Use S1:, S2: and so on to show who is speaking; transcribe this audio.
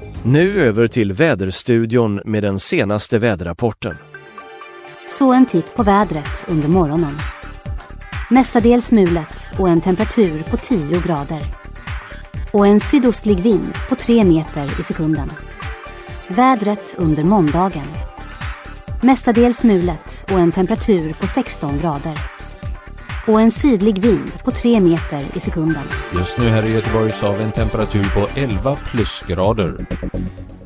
S1: Nu över till väderstudion med den senaste väderrapporten.
S2: Så en titt på vädret under morgonen. Mestadels mulet och en temperatur på 10 grader. Och en sydostlig vind på 3 meter i sekunden. Vädret under måndagen. Mestadels mulet och en temperatur på 16 grader. Och en sydlig vind på 3 meter i sekunden.
S3: Just nu här i Göteborg så har vi en temperatur på 11 plusgrader.